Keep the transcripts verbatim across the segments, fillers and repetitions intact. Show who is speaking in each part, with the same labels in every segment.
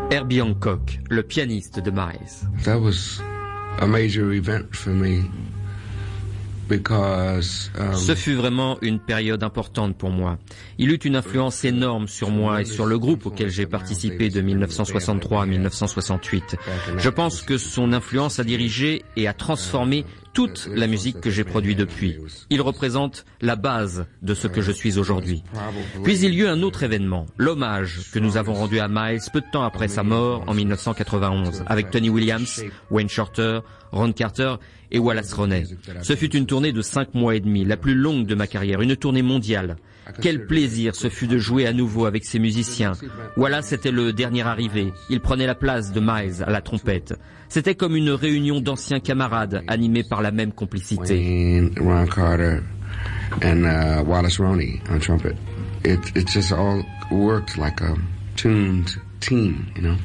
Speaker 1: Herbie Hancock, le pianiste de Miles.
Speaker 2: That was a major event for me. Because, um,
Speaker 1: Ce fut vraiment une période importante pour moi. Il eut une influence énorme sur moi et sur le groupe auquel j'ai participé de mille neuf cent soixante-trois à mille neuf cent soixante-huit. Je pense que son influence a dirigé et a transformé toute la musique que j'ai produite depuis. Il représente la base de ce que je suis aujourd'hui. Puis il y eut un autre événement, l'hommage que nous avons rendu à Miles peu de temps après sa mort en mille neuf cent quatre-vingt-onze, avec Tony Williams, Wayne Shorter, Ron Carter et Wallace Roney. Ce fut une tournée de cinq mois et demi, la plus longue de ma carrière, une tournée mondiale. Quel plaisir ce fut de jouer à nouveau avec ces musiciens. Wallace était le dernier arrivé. Il prenait la place de Miles à la trompette. C'était comme une réunion d'anciens camarades animés par la même complicité.
Speaker 2: Wayne, Ron Carter and uh, Wallace Roney on trumpet. It it just all worked like a tuned team, you know.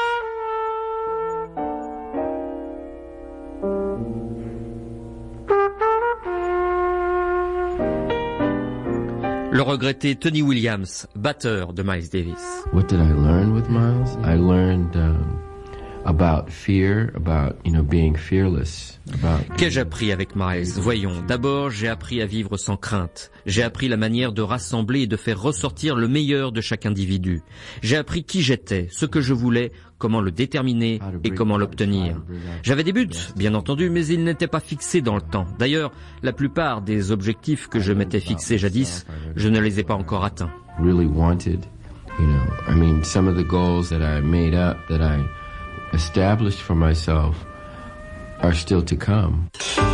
Speaker 1: Le regretté Tony Williams, batteur de Miles Davis.
Speaker 3: What did I learn with Miles? I learned um, about fear, about, you know, being fearless. About...
Speaker 1: Qu'ai-je appris avec Miles? Voyons, d'abord j'ai appris à vivre sans crainte. J'ai appris la manière de rassembler et de faire ressortir le meilleur de chaque individu. J'ai appris qui j'étais, ce que je voulais, comment le déterminer et comment l'obtenir. J'avais des buts, bien entendu, mais ils n'étaient pas fixés dans le temps. D'ailleurs, la plupart des objectifs que je m'étais fixés jadis, je ne les ai pas encore atteints.
Speaker 3: Really wanted, you know, I mean, some of the goals that I made up, that I established for myself, are still to come.